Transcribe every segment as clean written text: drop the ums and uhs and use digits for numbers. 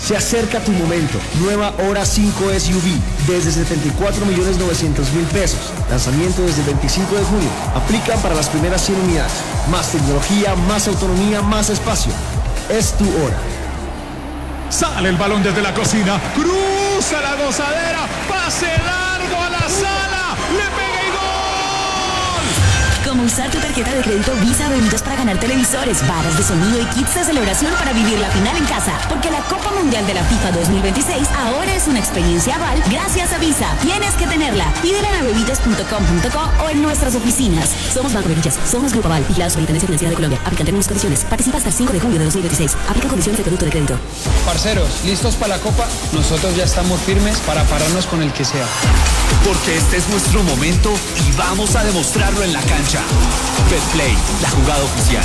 Se acerca tu momento. Nueva Hora 5 SUV desde 74.900.000 pesos. Lanzamiento desde el 25 de junio. Aplican para las primeras 100 unidades. Más tecnología, más autonomía, más espacio. Es tu hora. Sale el balón desde la cocina. Cruza la gozadera. Pase largo a la sala. Le pega y gol. Como usar tu tarjeta de crédito Visa Bebitos para ganar televisores, barras de sonido y kits de celebración para vivir la final en casa. Porque la Copa Mundial de la FIFA 2026 ahora es una experiencia Aval gracias a Visa. Tienes que tenerla. Pídela en bebitos.com.co o en nuestras oficinas. Somos Banco Bebitos. Somos Grupo Aval. Vigilados por Intendencia Financiera de Colombia. Aplican términos y condiciones. Participa hasta el 5 de julio de 2026. Aplica condiciones de producto de crédito. Parceros, ¿listos para la Copa? Nosotros ya estamos firmes para pararnos con el que sea. Porque este es nuestro momento y vamos a demostrarlo en la cancha. Betplay, la jugada oficial.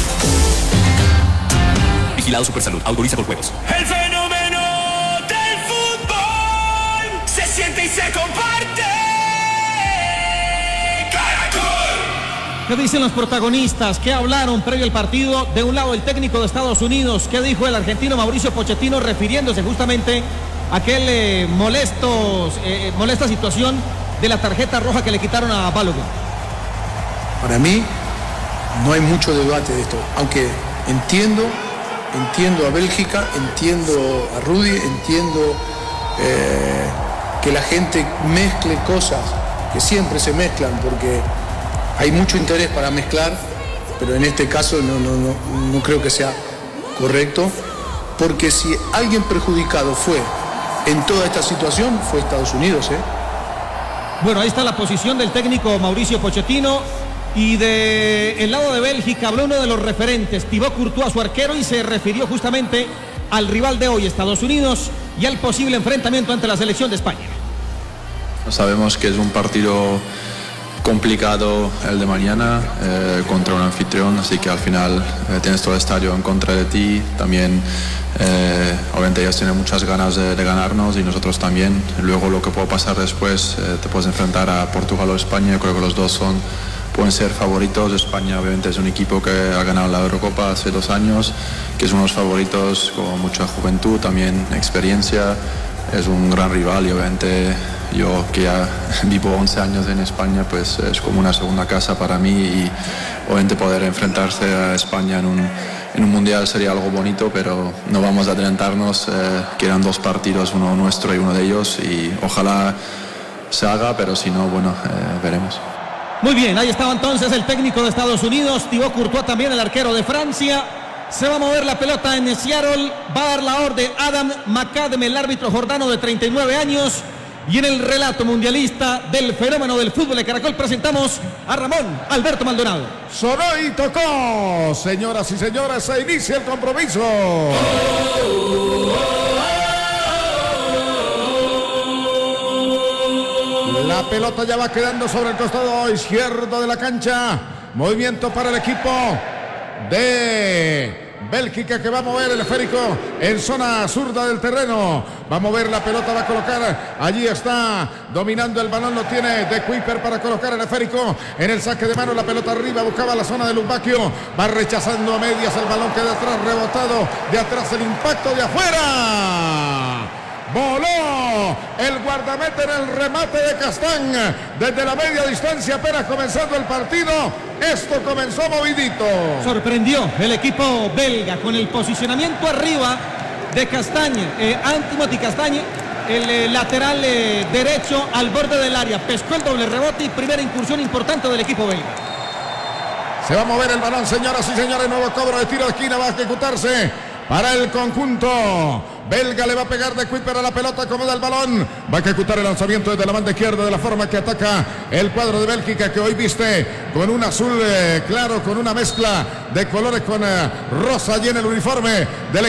Vigilado Supersalud, autoriza por juegos. El fenómeno del fútbol se siente y se comparte. Caracol. ¿Qué dicen los protagonistas? ¿Qué hablaron previo al partido? De un lado el técnico de Estados Unidos. ¿Qué dijo el argentino Mauricio Pochettino refiriéndose justamente a aquel molesta situación de la tarjeta roja que le quitaron a Balogun? Para mí no hay mucho debate de esto, aunque entiendo a Bélgica, entiendo a Rudy, entiendo que la gente mezcle cosas que siempre se mezclan porque hay mucho interés para mezclar, pero en este caso no creo que sea correcto, porque si alguien perjudicado fue en toda esta situación fue Estados Unidos. Bueno, ahí está la posición del técnico Mauricio Pochettino. Y del lado de Bélgica habló uno de los referentes, Thibaut Courtois, su arquero, y se refirió justamente al rival de hoy, Estados Unidos, y al posible enfrentamiento ante la selección de España. Sabemos que es un partido complicado el de mañana contra un anfitrión, así que al final tienes todo el estadio en contra de ti. También obviamente ellos tienen muchas ganas de ganarnos y nosotros también. Luego lo que puede pasar después, te puedes enfrentar a Portugal o España. Creo que los dos pueden ser favoritos. España obviamente es un equipo que ha ganado la Eurocopa hace 2 años, que es uno de los favoritos con mucha juventud, también experiencia. Es un gran rival y obviamente yo que ya vivo 11 años en España, pues es como una segunda casa para mí y obviamente poder enfrentarse a España en un mundial sería algo bonito, pero no vamos a adelantarnos, quedan 2 partidos, uno nuestro y uno de ellos, y ojalá se haga, pero si no, bueno, veremos. Muy bien, ahí estaba entonces el técnico de Estados Unidos, Thibaut Courtois, también el arquero de Francia. Se va a mover la pelota en Seattle, va a dar la orden Adam McAdam, el árbitro jordano de 39 años. Y en el relato mundialista del fenómeno del fútbol de Caracol presentamos a Ramón Alberto Maldonado. Sonó y tocó, señoras y señores, se inicia el compromiso. La pelota ya va quedando sobre el costado izquierdo de la cancha. Movimiento para el equipo de Bélgica, que va a mover el esférico en zona zurda del terreno. Va a mover la pelota, va a colocar. Allí está dominando el balón, lo tiene De Kuiper para colocar el esférico en el saque de mano. La pelota arriba, buscaba la zona de Lumbacchio. Va rechazando a medias el balón, que de atrás rebotado. De atrás el impacto, de afuera. Voló el guardameta en el remate de Castán desde la media distancia, apenas comenzando el partido. Esto comenzó movidito. Sorprendió el equipo belga con el posicionamiento arriba de Castañe, Timothy Castañe, el lateral derecho al borde del área. Pescó el doble rebote y primera incursión importante del equipo belga. Se va a mover el balón, señoras y señores. Nuevo cobro de tiro de esquina, va a ejecutarse para el conjunto belga. Le va a pegar De Kuiper a la pelota, acomoda el balón, va a ejecutar el lanzamiento desde la banda izquierda, de la forma que ataca el cuadro de Bélgica, que hoy viste con un azul claro, con una mezcla de colores con rosa allí en el uniforme del